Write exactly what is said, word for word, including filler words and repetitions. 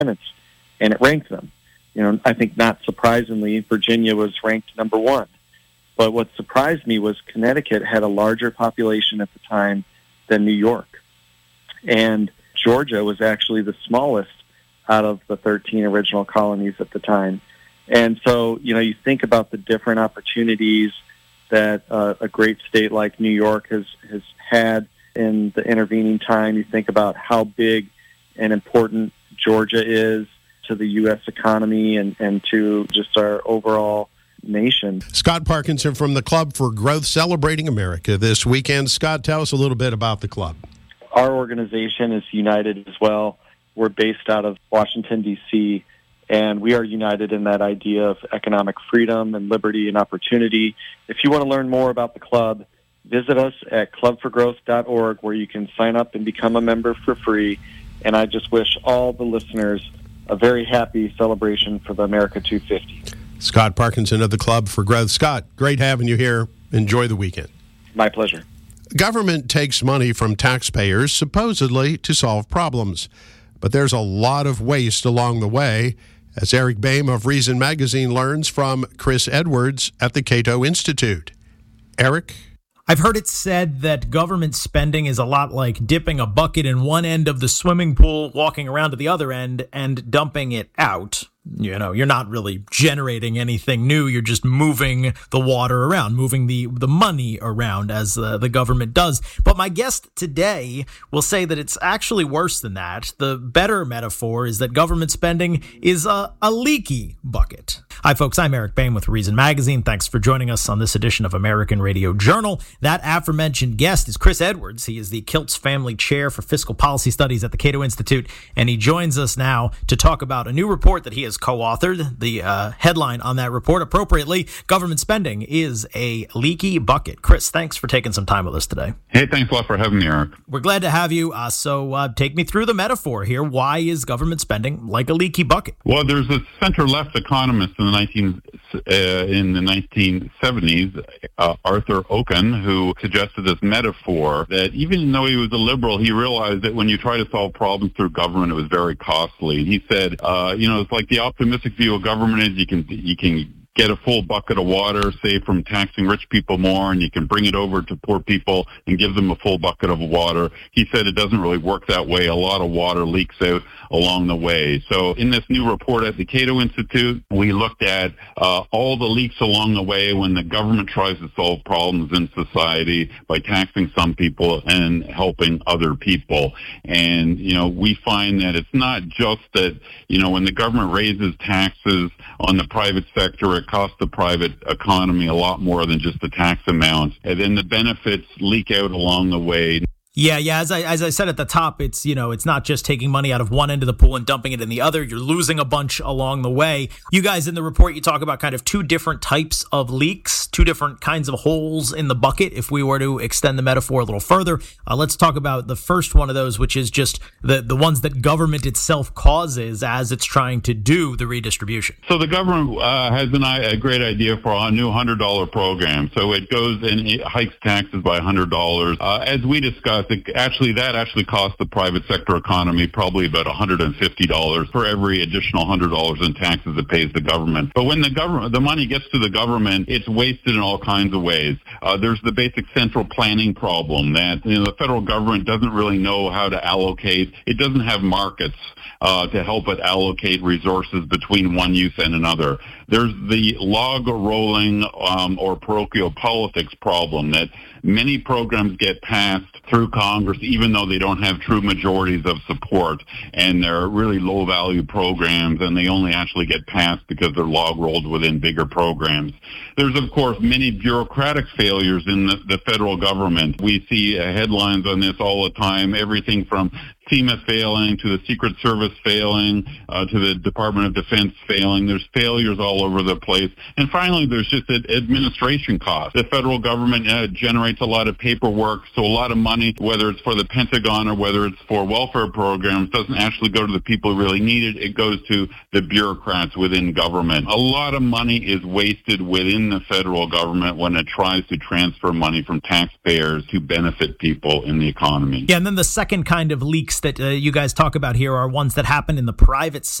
Independents, and it ranked them. You know, I think not surprisingly, Virginia was ranked number one. But what surprised me was Connecticut had a larger population at the time than New York. And Georgia was actually the smallest out of the thirteen original colonies at the time. And so, you know, you think about the different opportunities that uh, a great state like New York has, has had in the intervening time. You think about how big and important Georgia is to the U S economy and, and to just our overall nation. Scott Parkinson from the Club for Growth, celebrating America this weekend. Scott, tell us a little bit about the club. Our organization is united as well. We're based out of Washington, D C, and we are united in that idea of economic freedom and liberty and opportunity. If you want to learn more about the club, visit us at club for growth dot org, where you can sign up and become a member for free. And I just wish all the listeners a very happy celebration for the America two fifty. Scott Parkinson of the Club for Growth. Scott, great having you here. Enjoy the weekend. My pleasure. Government takes money from taxpayers supposedly to solve problems, but there's a lot of waste along the way, as Eric Boehm of Reason Magazine learns from Chris Edwards at the Cato Institute. Eric? I've heard it said that government spending is a lot like dipping a bucket in one end of the swimming pool, walking around to the other end, and dumping it out. You know, you're not really generating anything new. You're just moving the water around, moving the, the money around as uh, the government does. But my guest today will say that it's actually worse than that. The better metaphor is that government spending is a, a leaky bucket. Hi, folks. I'm Eric Boehm with Reason Magazine. Thanks for joining us on this edition of American Radio Journal. That aforementioned guest is Chris Edwards. He is the Kiltz Family Chair for Fiscal Policy Studies at the Cato Institute, and he joins us now to talk about a new report that he has co-authored. The uh, headline on that report, appropriately, government spending is a leaky bucket. Chris, thanks for taking some time with us today. Hey, thanks a lot for having me, Eric. We're glad to have you. Uh, so uh, take me through the metaphor here. Why is government spending like a leaky bucket? Well, there's a center-left economist in the nineteen uh, in the nineteen seventies, uh, Arthur Okun, who suggested this metaphor that even though he was a liberal, he realized that when you try to solve problems through government, it was very costly. He said, uh, you know, it's like the optimistic view of government is you can you can get a full bucket of water, say, from taxing rich people more, and you can bring it over to poor people and give them a full bucket of water. He said it doesn't really work that way. A lot of water leaks out along the way. So in this new report at the Cato Institute, we looked at uh, all the leaks along the way when the government tries to solve problems in society by taxing some people and helping other people. And, you know, we find that it's not just that, you know, when the government raises taxes on the private sector, it costs the private economy a lot more than just the tax amount. And then the benefits leak out along the way. Yeah, yeah. As I as I said at the top, it's, you know, it's not just taking money out of one end of the pool and dumping it in the other. You're losing a bunch along the way. You guys in the report, you talk about kind of two different types of leaks, two different kinds of holes in the bucket. If we were to extend the metaphor a little further, uh, let's talk about the first one of those, which is just the the ones that government itself causes as it's trying to do the redistribution. So the government uh, has an, a great idea for a new one hundred dollars program. So it goes and it hikes taxes by one hundred dollars. Uh, as we discussed, it actually that actually costs the private sector economy probably about one hundred fifty dollars for every additional one hundred dollars in taxes it pays the government. But when the government, the money gets to the government, it's wasted in all kinds of ways. Uh, there's the basic central planning problem that, you know, the federal government doesn't really know how to allocate. It doesn't have markets uh, to help it allocate resources between one use and another. There's the log rolling um, or parochial politics problem that many programs get passed through Congress, even though they don't have true majorities of support, and they're really low-value programs, and they only actually get passed because they're log-rolled within bigger programs. There's, of course, many bureaucratic failures in the, the federal government. We see uh, headlines on this all the time, everything from FEMA failing, to the Secret Service failing, uh, to the Department of Defense failing. There's failures all over the place. And finally, there's just administration costs. The federal government uh, generates a lot of paperwork, so a lot of money, whether it's for the Pentagon or whether it's for welfare programs, doesn't actually go to the people who really need it. It goes to the bureaucrats within government. A lot of money is wasted within the federal government when it tries to transfer money from taxpayers to benefit people in the economy. Yeah, and then the second kind of leak leaks that uh, you guys talk about here are ones that happen in the private sector.